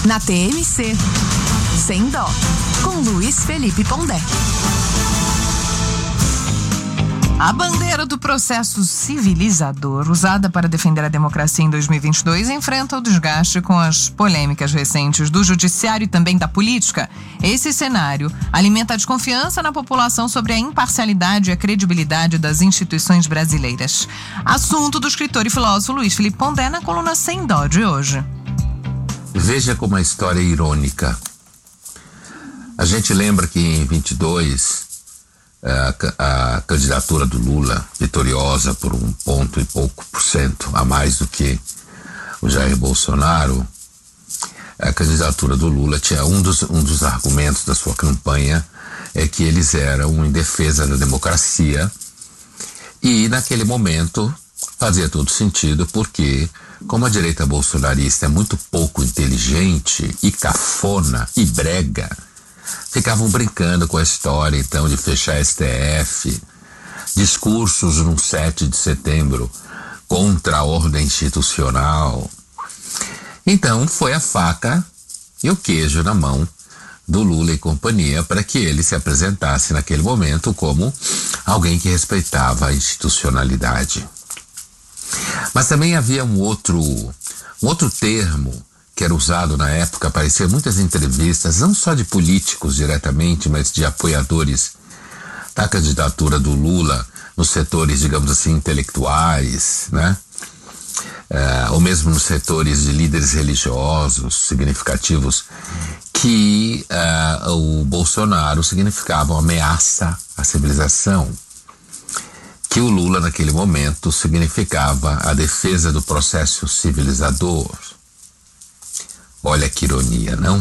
Na TMC, Sem Dó, com Luiz Felipe Pondé. A bandeira do processo civilizador, usada para defender a democracia em 2022, enfrenta o desgaste com as polêmicas recentes do judiciário e também da política. Esse cenário alimenta a desconfiança na população sobre a imparcialidade e a credibilidade das instituições brasileiras. Assunto do escritor e filósofo Luiz Felipe Pondé na coluna Sem Dó de hoje. Veja como a história é irônica. A gente lembra que em 22... a candidatura do Lula, vitoriosa por 1 ponto e pouco por cento a mais do que o Jair Bolsonaro, a candidatura do Lula tinha um dos argumentos da sua campanha é que eles eram em defesa da democracia, e naquele momento fazia todo sentido, porque como a direita bolsonarista é muito pouco inteligente e cafona e brega, ficavam brincando com a história, então, de fechar STF, discursos no 7 de setembro contra a ordem institucional. Então, foi a faca e o queijo na mão do Lula e companhia para que ele se apresentasse naquele momento como alguém que respeitava a institucionalidade. Mas também havia um outro termo que era usado na época, aparecia em muitas entrevistas, não só de políticos diretamente, mas de apoiadores da candidatura do Lula nos setores, digamos assim, intelectuais, né? Ou mesmo nos setores de líderes religiosos significativos, que o Bolsonaro significava uma ameaça à civilização, que o Lula naquele momento significava a defesa do processo civilizador. Olha que ironia, não?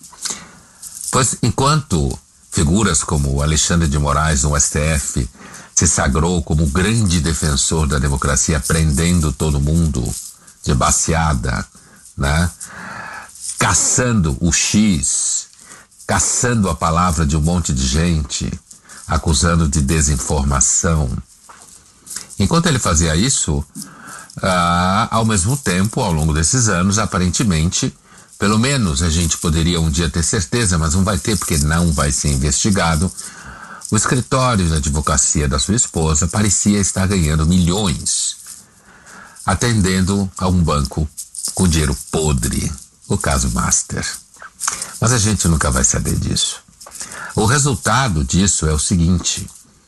Pois enquanto figuras como o Alexandre de Moraes no STF se sagrou como o grande defensor da democracia, prendendo todo mundo de baseada, né? Caçando o X, caçando a palavra de um monte de gente, acusando de desinformação. Enquanto ele fazia isso, ao mesmo tempo, ao longo desses anos, aparentemente, pelo menos a gente poderia um dia ter certeza, mas não vai ter porque não vai ser investigado, o escritório de advocacia da sua esposa parecia estar ganhando milhões, atendendo a um banco com dinheiro podre, o caso Master. Mas a gente nunca vai saber disso. O resultado disso é o seguinte: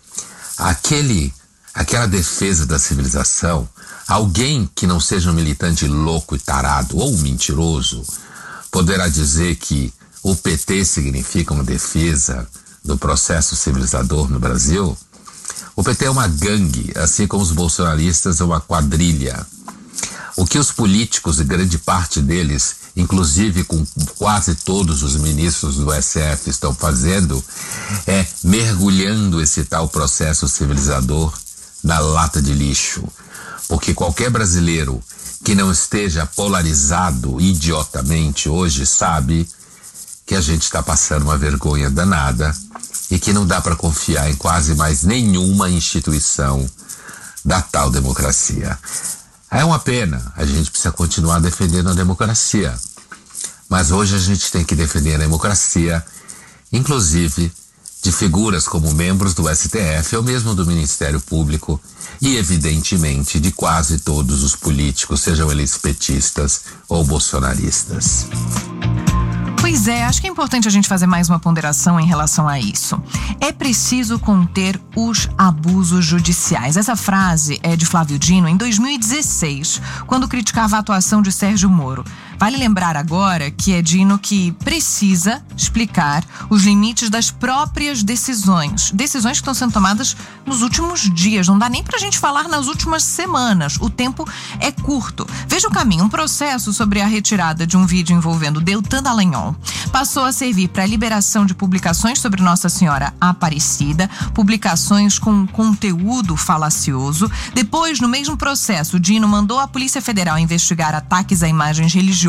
aquela defesa da civilização, alguém que não seja um militante louco e tarado ou mentiroso, poderá dizer que o PT significa uma defesa do processo civilizador no Brasil. O PT é uma gangue, assim como os bolsonaristas é uma quadrilha. O que os políticos, e grande parte deles, inclusive com quase todos os ministros do SF, estão fazendo, é mergulhando esse tal processo civilizador na lata de lixo. Porque qualquer brasileiro que não esteja polarizado idiotamente hoje sabe que a gente está passando uma vergonha danada e que não dá para confiar em quase mais nenhuma instituição da tal democracia. É uma pena, a gente precisa continuar defendendo a democracia, mas hoje a gente tem que defender a democracia, inclusive de figuras como membros do STF ou mesmo do Ministério Público e, evidentemente, de quase todos os políticos, sejam eles petistas ou bolsonaristas. Pois é, acho que é importante a gente fazer mais uma ponderação em relação a isso. É preciso conter os abusos judiciais. Essa frase é de Flávio Dino em 2016, quando criticava a atuação de Sérgio Moro. Vale lembrar agora que é Dino que precisa explicar os limites das próprias decisões que estão sendo tomadas nos últimos dias. Não dá nem pra gente falar nas últimas semanas. O tempo é curto. Veja o caminho. Um processo sobre a retirada de um vídeo envolvendo Deltan Dallagnol passou a servir para a liberação de publicações sobre Nossa Senhora Aparecida, publicações com conteúdo falacioso. Depois, no mesmo processo, Dino mandou a Polícia Federal investigar ataques a imagens religiosas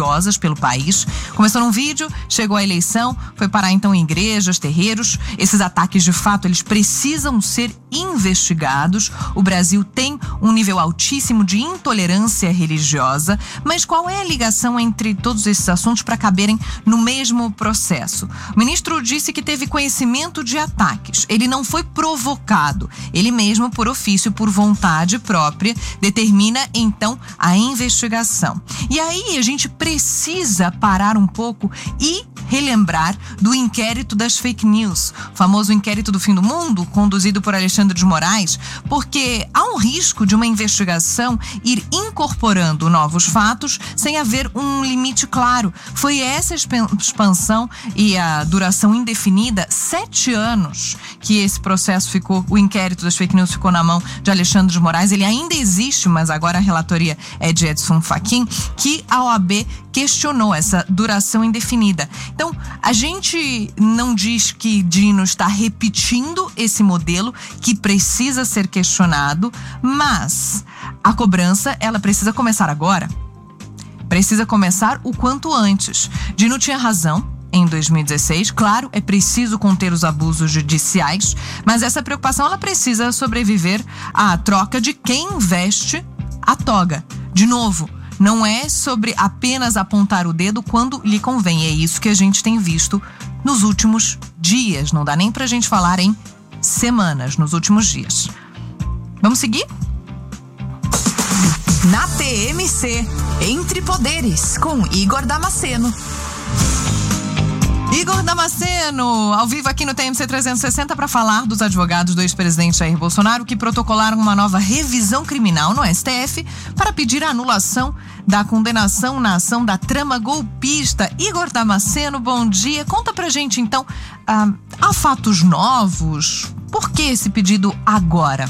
religiosas pelo país. Começou num vídeo, chegou à eleição, foi parar então em igrejas, terreiros. Esses ataques, de fato, eles precisam ser investigados. O Brasil tem um nível altíssimo de intolerância religiosa, mas qual é a ligação entre todos esses assuntos para caberem no mesmo processo? O ministro disse que teve conhecimento de ataques. Ele não foi provocado. Ele mesmo, por ofício, por vontade própria, determina então a investigação. E aí a gente precisa parar um pouco e relembrar do inquérito das fake news, o famoso inquérito do fim do mundo, conduzido por Alexandre de Moraes, porque há um risco de uma investigação ir incorporando novos fatos sem haver um limite claro. Foi essa expansão e a duração indefinida, 7 anos, que esse processo ficou, o inquérito das fake news ficou na mão de Alexandre de Moraes. Ele ainda existe, mas agora a relatoria é de Edson Fachin, que a OAB questionou essa duração indefinida. Então, a gente não diz que Dino está repetindo esse modelo que precisa ser questionado, mas a cobrança, ela precisa começar agora. Precisa começar o quanto antes. Dino tinha razão em 2016, claro, é preciso conter os abusos judiciais, mas essa preocupação, ela precisa sobreviver à troca de quem veste a toga. De novo, não é sobre apenas apontar o dedo quando lhe convém. É isso que a gente tem visto nos últimos dias. Não dá nem pra gente falar em semanas, nos últimos dias. Vamos seguir? Na TMC, Entre Poderes, com Igor Damasceno. Igor Damasceno, ao vivo aqui no TMC 360 para falar dos advogados do ex-presidente Jair Bolsonaro que protocolaram uma nova revisão criminal no STF para pedir a anulação da condenação na ação da trama golpista. Igor Damasceno, bom dia. Conta pra gente então, há fatos novos? Por que esse pedido agora?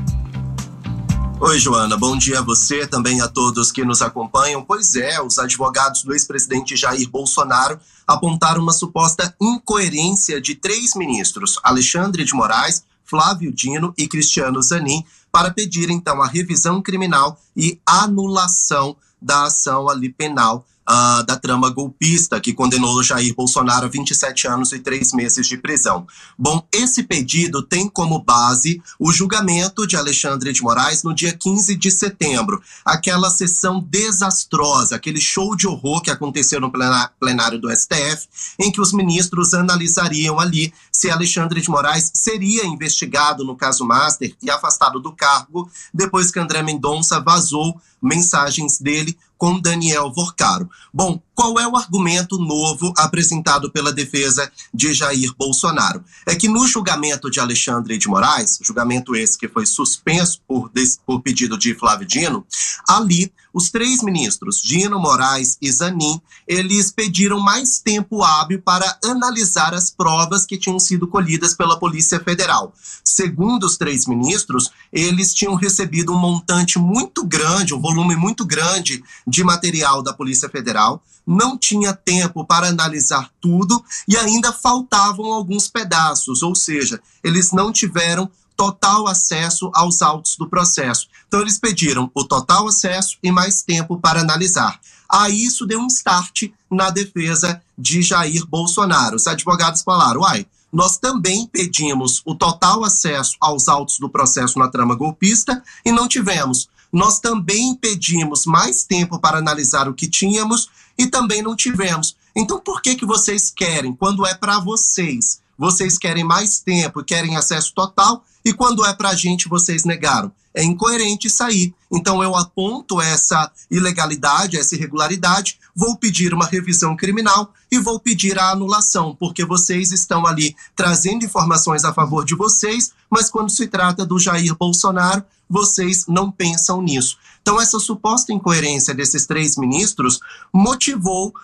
Oi, Joana, bom dia a você, também a todos que nos acompanham. Pois é, os advogados do ex-presidente Jair Bolsonaro apontaram uma suposta incoerência de 3 ministros, Alexandre de Moraes, Flávio Dino e Cristiano Zanin, para pedir então a revisão criminal e anulação da ação ali penal da trama golpista que condenou Jair Bolsonaro a 27 anos e 3 meses de prisão. Bom, esse pedido tem como base o julgamento de Alexandre de Moraes no dia 15 de setembro. Aquela sessão desastrosa, aquele show de horror que aconteceu no plenário do STF, em que os ministros analisariam ali se Alexandre de Moraes seria investigado no caso Master e afastado do cargo depois que André Mendonça vazou mensagens dele com Daniel Vorcaro. Bom, qual é o argumento novo apresentado pela defesa de Jair Bolsonaro? É que no julgamento de Alexandre de Moraes, julgamento esse que foi suspenso por pedido de Flávio Dino, ali os 3 ministros, Dino, Moraes e Zanin, eles pediram mais tempo hábil para analisar as provas que tinham sido colhidas pela Polícia Federal. Segundo os 3 ministros, eles tinham recebido um montante muito grande, um volume muito grande de material da Polícia Federal, não tinha tempo para analisar tudo e ainda faltavam alguns pedaços, ou seja, eles não tiveram total acesso aos autos do processo. Então eles pediram o total acesso e mais tempo para analisar. Aí isso deu um start na defesa de Jair Bolsonaro. Os advogados falaram, nós também pedimos o total acesso aos autos do processo na trama golpista e não tivemos. Nós também pedimos mais tempo para analisar o que tínhamos e também não tivemos. Então por que vocês querem, quando é para vocês? Vocês querem mais tempo e querem acesso total, e quando é para a gente, vocês negaram. É incoerente isso aí. Então eu aponto essa ilegalidade, essa irregularidade, vou pedir uma revisão criminal e vou pedir a anulação, porque vocês estão ali trazendo informações a favor de vocês, mas quando se trata do Jair Bolsonaro, vocês não pensam nisso. Então essa suposta incoerência desses 3 ministros motivou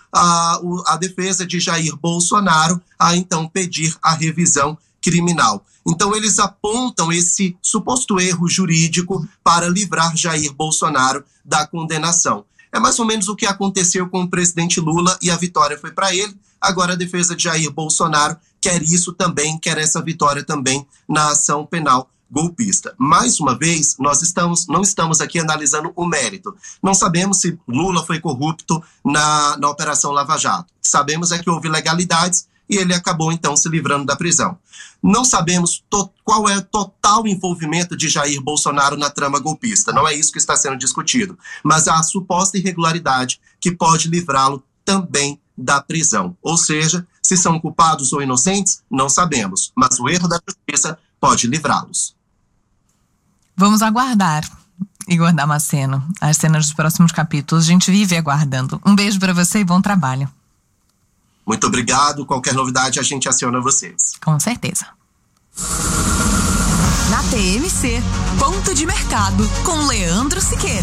a defesa de Jair Bolsonaro a então pedir a revisão criminal. Então eles apontam esse suposto erro jurídico para livrar Jair Bolsonaro da condenação. É mais ou menos o que aconteceu com o presidente Lula e a vitória foi para ele. Agora a defesa de Jair Bolsonaro quer isso também, quer essa vitória também na ação penal golpista. Mais uma vez, nós não estamos aqui analisando o mérito. Não sabemos se Lula foi corrupto na Operação Lava Jato. Sabemos é que houve ilegalidades e ele acabou, então, se livrando da prisão. Não sabemos qual é o total envolvimento de Jair Bolsonaro na trama golpista. Não é isso que está sendo discutido. Mas há a suposta irregularidade que pode livrá-lo também da prisão. Ou seja, se são culpados ou inocentes, não sabemos. Mas o erro da justiça pode livrá-los. Vamos aguardar, Igor Damasceno, as cenas dos próximos capítulos. A gente vive aguardando. Um beijo para você e bom trabalho. Muito obrigado. Qualquer novidade, a gente aciona vocês. Com certeza. Na TMC, Ponto de Mercado, com Leandro Siqueira.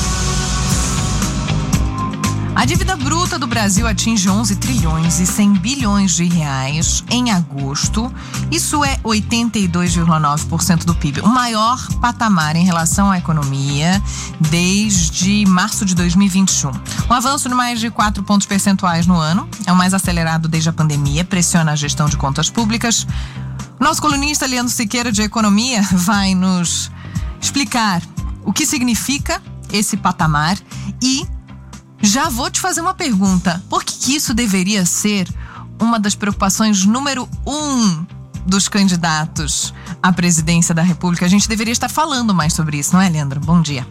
A dívida bruta do Brasil atinge 11 trilhões e 100 bilhões de reais em agosto. Isso é 82,9% do PIB, o maior patamar em relação à economia desde março de 2021. Um avanço de mais de 4 pontos percentuais no ano, é o mais acelerado desde a pandemia, pressiona a gestão de contas públicas. Nosso colunista Leandro Siqueira de Economia vai nos explicar o que significa esse patamar e já vou te fazer uma pergunta. Por que isso deveria ser uma das preocupações número 1 dos candidatos à presidência da República? A gente deveria estar falando mais sobre isso, não é, Leandro? Bom dia.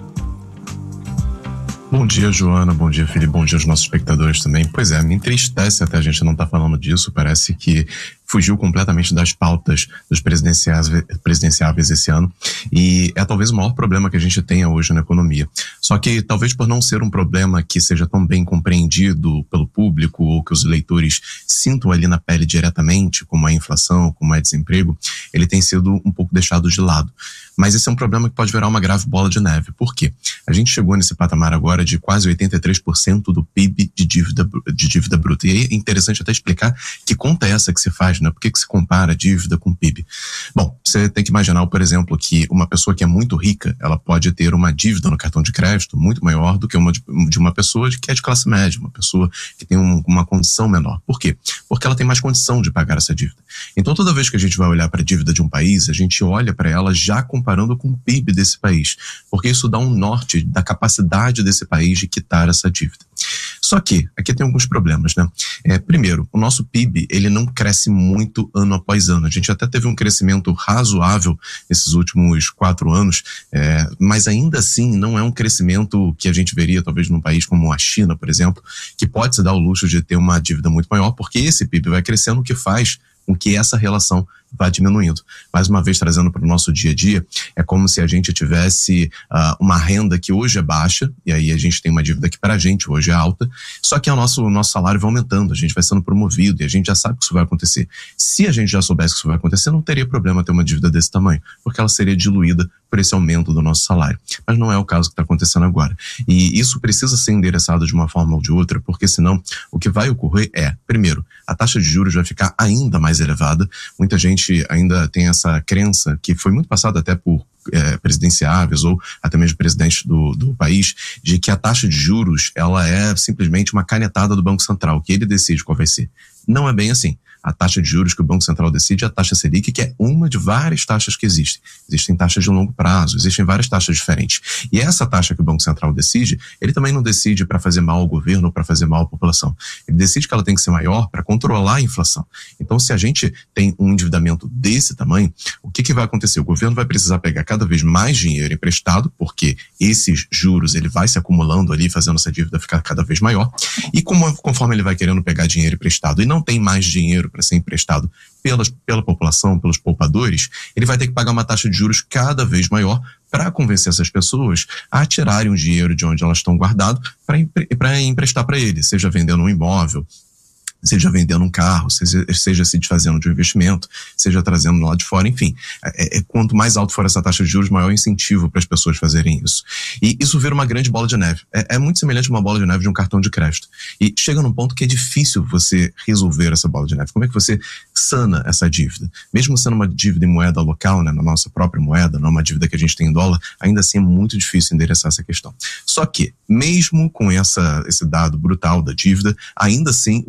Bom dia, Joana. Bom dia, Felipe. Bom dia aos nossos espectadores também. Pois é, me entristece até a gente não estar falando disso. Parece que fugiu completamente das pautas dos presidenciáveis esse ano e é talvez o maior problema que a gente tenha hoje na economia. Só que talvez por não ser um problema que seja tão bem compreendido pelo público ou que os eleitores sintam ali na pele diretamente, como é a inflação, como é desemprego, ele tem sido um pouco deixado de lado. Mas esse é um problema que pode virar uma grave bola de neve. Por quê? A gente chegou nesse patamar agora de quase 83% do PIB de dívida bruta. E é interessante até explicar que conta é essa que se faz, né? Por que se compara dívida com PIB? Bom, você tem que imaginar, por exemplo, que uma pessoa que é muito rica, ela pode ter uma dívida no cartão de crédito muito maior do que uma de uma pessoa que é de classe média, uma pessoa que tem uma condição menor. Por quê? Porque ela tem mais condição de pagar essa dívida. Então, toda vez que a gente vai olhar para a dívida de um país, a gente olha para ela já comparando com o PIB desse país, porque isso dá um norte da capacidade desse país de quitar essa dívida. Só que aqui tem alguns problemas, né? Primeiro, o nosso PIB, ele não cresce muito ano após ano. A gente até teve um crescimento razoável nesses últimos 4 anos, mas ainda assim não é um crescimento que a gente veria talvez num país como a China, por exemplo, que pode se dar o luxo de ter uma dívida muito maior, porque esse PIB vai crescendo, o que faz com que essa relação vá diminuindo. Mais uma vez, trazendo para o nosso dia a dia, é como se a gente tivesse uma renda que hoje é baixa, e aí a gente tem uma dívida que para a gente hoje é alta, só que o nosso salário vai aumentando, a gente vai sendo promovido, e a gente já sabe que isso vai acontecer. Se a gente já soubesse que isso vai acontecer, não teria problema ter uma dívida desse tamanho, porque ela seria diluída por esse aumento do nosso salário. Mas não é o caso que está acontecendo agora. E isso precisa ser endereçado de uma forma ou de outra, porque senão o que vai ocorrer é, primeiro, a taxa de juros vai ficar ainda mais elevada. Muita gente ainda tem essa crença, que foi muito passada até por presidenciáveis ou até mesmo presidentes do país, de que a taxa de juros ela é simplesmente uma canetada do Banco Central, que ele decide qual vai ser. Não é bem assim. A taxa de juros que o Banco Central decide é a taxa Selic, que é uma de várias taxas que existem. Existem taxas de longo prazo, existem várias taxas diferentes. E essa taxa que o Banco Central decide, ele também não decide para fazer mal ao governo ou para fazer mal à população. Ele decide que ela tem que ser maior para controlar a inflação. Então, se a gente tem um endividamento desse tamanho, o que vai acontecer? O governo vai precisar pegar cada vez mais dinheiro emprestado, porque esses juros ele vai se acumulando ali, fazendo essa dívida ficar cada vez maior. E conforme ele vai querendo pegar dinheiro emprestado e não tem mais dinheiro para ser emprestado pela população, pelos poupadores, ele vai ter que pagar uma taxa de juros cada vez maior para convencer essas pessoas a tirarem o dinheiro de onde elas estão guardado para emprestar para ele, seja vendendo um imóvel, seja vendendo um carro, seja se desfazendo de um investimento, seja trazendo lá de fora, enfim. Quanto mais alto for essa taxa de juros, maior incentivo para as pessoas fazerem isso. E isso vira uma grande bola de neve. É muito semelhante a uma bola de neve de um cartão de crédito. E chega num ponto que é difícil você resolver essa bola de neve. Como é que você sana essa dívida? Mesmo sendo uma dívida em moeda local, né, na nossa própria moeda, não uma dívida que a gente tem em dólar, ainda assim é muito difícil endereçar essa questão. Só que, mesmo com esse dado brutal da dívida, ainda assim o Ibovespa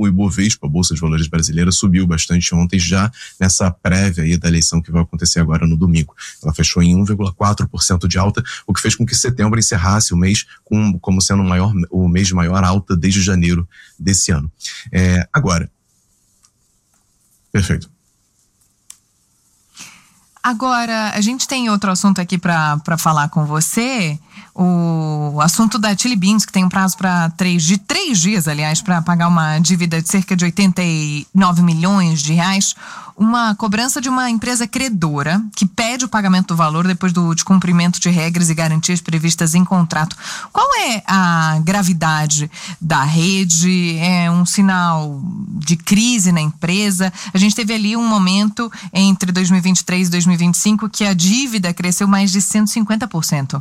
Ibovespa, a Bolsa de Valores brasileira, subiu bastante ontem, já nessa prévia aí da eleição que vai acontecer agora no domingo. Ela fechou em 1,4% de alta, o que fez com que setembro encerrasse o mês como sendo o mês de maior alta desde janeiro desse ano. Agora, perfeito. Agora, a gente tem outro assunto aqui para falar com você, o assunto da Chili Beans, que tem um prazo para 3 dias, aliás, para pagar uma dívida de cerca de 89 milhões de reais, uma cobrança de uma empresa credora que pede o pagamento do valor depois do descumprimento de regras e garantias previstas em contrato. Qual é a gravidade da rede? É um sinal de crise na empresa? A gente teve ali um momento entre 2023 e 2025 que a dívida cresceu mais de 150%.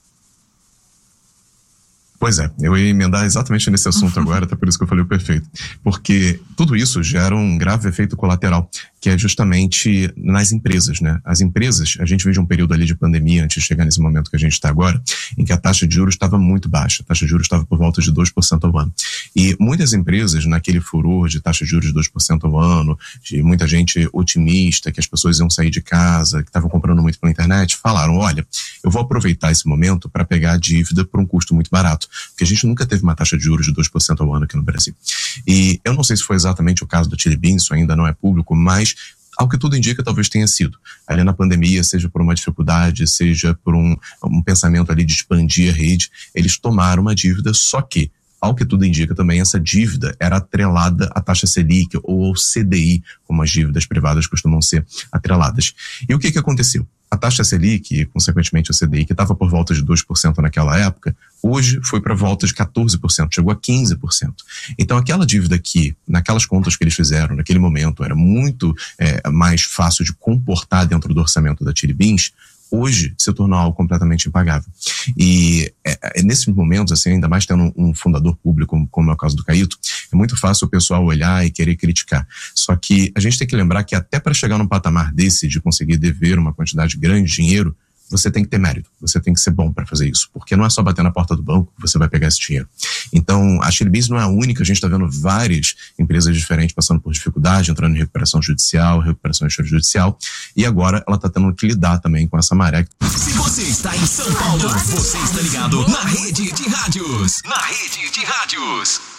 Pois é, eu ia emendar exatamente nesse assunto agora, até por isso que eu falei o perfeito. Porque tudo isso gera um grave efeito colateral, que é justamente nas empresas, né? As empresas, a gente vive um período ali de pandemia antes de chegar nesse momento que a gente está agora, em que a taxa de juros estava muito baixa. A taxa de juros estava por volta de 2% ao ano. E muitas empresas, naquele furor de taxa de juros de 2% ao ano, de muita gente otimista, que as pessoas iam sair de casa, que estavam comprando muito pela internet, falaram, olha, eu vou aproveitar esse momento para pegar a dívida por um custo muito barato. Porque a gente nunca teve uma taxa de juros de 2% ao ano aqui no Brasil. E eu não sei se foi exatamente o caso da Chili Beans, isso ainda não é público, mas ao que tudo indica, talvez tenha sido. Ali na pandemia, seja por uma dificuldade, seja por um pensamento ali de expandir a rede, eles tomaram uma dívida, só que, ao que tudo indica também, essa dívida era atrelada à taxa Selic ou ao CDI, como as dívidas privadas costumam ser atreladas. E o que aconteceu? A taxa Selic e, consequentemente, o CDI, que estava por volta de 2% naquela época, hoje foi para volta de 14%, chegou a 15%. Então, aquela dívida que, naquelas contas que eles fizeram, naquele momento, era muito mais fácil de comportar dentro do orçamento da Chili Beans, hoje se tornou algo completamente impagável. E nesses momentos, assim, ainda mais tendo um fundador público, como é o caso do Caíto, é muito fácil o pessoal olhar e querer criticar. Só que a gente tem que lembrar que até para chegar num patamar desse, de conseguir dever uma quantidade grande de dinheiro, você tem que ter mérito, você tem que ser bom para fazer isso, porque não é só bater na porta do banco que você vai pegar esse dinheiro. Então, a Chili Beans não é a única, a gente está vendo várias empresas diferentes passando por dificuldade, entrando em recuperação judicial, recuperação extrajudicial, e agora ela está tendo que lidar também com essa maré. Se você está em São Paulo, você está ligado na Rede de Rádios. Na Rede de Rádios.